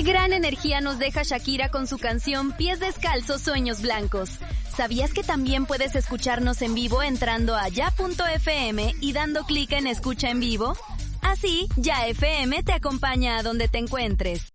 gran energía nos deja Shakira con su canción Pies Descalzos, Sueños Blancos. ¿Sabías que también puedes escucharnos en vivo entrando a ya.fm y dando clic en Escucha en Vivo? Así, Ya FM te acompaña a donde te encuentres.